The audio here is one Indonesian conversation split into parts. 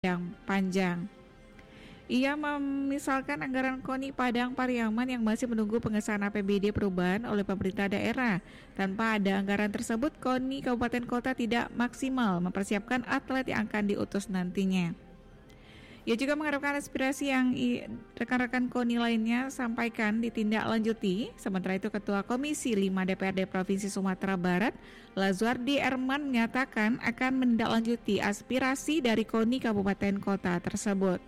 yang panjang. Ia memisalkan anggaran KONI Padang Pariaman yang masih menunggu pengesahan APBD perubahan oleh pemerintah daerah. Tanpa ada anggaran tersebut, KONI Kabupaten Kota tidak maksimal mempersiapkan atlet yang akan diutus nantinya. Ia juga mengharapkan aspirasi yang rekan-rekan KONI lainnya sampaikan ditindaklanjuti. Sementara itu Ketua Komisi 5 DPRD Provinsi Sumatera Barat, Lazuardi Erman, menyatakan akan menindaklanjuti aspirasi dari KONI Kabupaten Kota tersebut.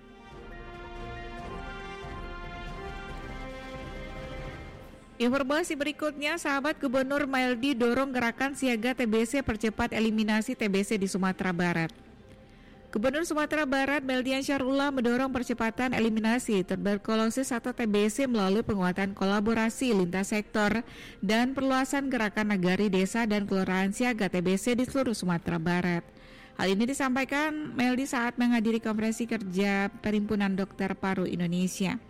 Informasi berikutnya, sahabat Gubernur Maeldi dorong gerakan siaga TBC percepat eliminasi TBC di Sumatera Barat. Gubernur Sumatera Barat Meldian Syarullah mendorong percepatan eliminasi tuberkulosis atau TBC melalui penguatan kolaborasi lintas sektor dan perluasan gerakan nagari desa dan kelurahan siaga TBC di seluruh Sumatera Barat. Hal ini disampaikan Meldi saat menghadiri konferensi kerja Perhimpunan Dokter Paru Indonesia.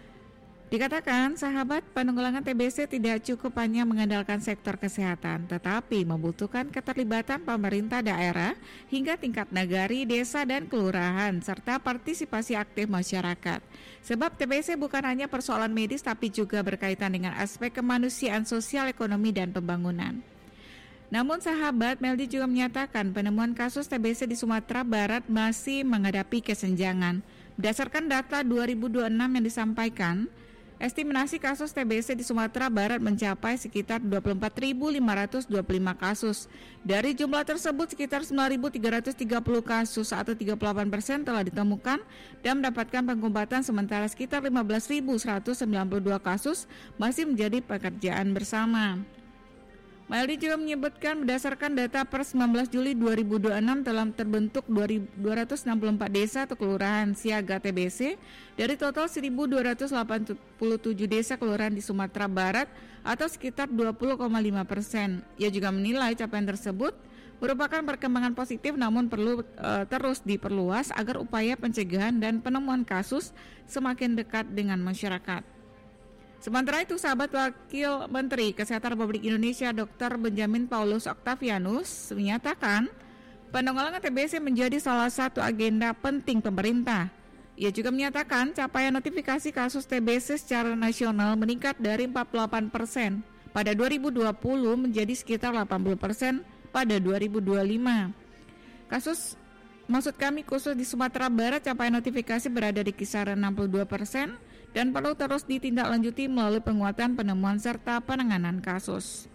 Dikatakan, sahabat, penanggulangan TBC tidak cukup hanya mengandalkan sektor kesehatan, tetapi membutuhkan keterlibatan pemerintah daerah hingga tingkat nagari, desa, dan kelurahan, serta partisipasi aktif masyarakat. Sebab TBC bukan hanya persoalan medis, tapi juga berkaitan dengan aspek kemanusiaan, sosial, ekonomi, dan pembangunan. Namun sahabat, Meldi juga menyatakan penemuan kasus TBC di Sumatera Barat masih menghadapi kesenjangan. Berdasarkan data 2026 yang disampaikan, estimasi kasus TBC di Sumatera Barat mencapai sekitar 24.525 kasus. Dari jumlah tersebut, sekitar 9.330 kasus atau 38% telah ditemukan dan mendapatkan pengobatan, sementara sekitar 15.192 kasus masih menjadi pekerjaan bersama. Maeldi juga menyebutkan berdasarkan data per 19 Juli 2026 telah terbentuk 264 desa atau kelurahan siaga TBC dari total 1.287 desa kelurahan di Sumatera Barat atau sekitar 20,5%. Ia juga menilai capaian tersebut merupakan perkembangan positif, namun perlu terus diperluas agar upaya pencegahan dan penemuan kasus semakin dekat dengan masyarakat. Sementara itu, sahabat, Wakil Menteri Kesehatan Republik Indonesia Dr. Benjamin Paulus Octavianus menyatakan penanggulangan TBC menjadi salah satu agenda penting pemerintah. Ia juga menyatakan capaian notifikasi kasus TBC secara nasional meningkat dari 48% pada 2020 menjadi sekitar 80% pada 2025. Khusus di Sumatera Barat, capaian notifikasi berada di kisaran 62% dan perlu terus ditindaklanjuti melalui penguatan penemuan serta penanganan kasus.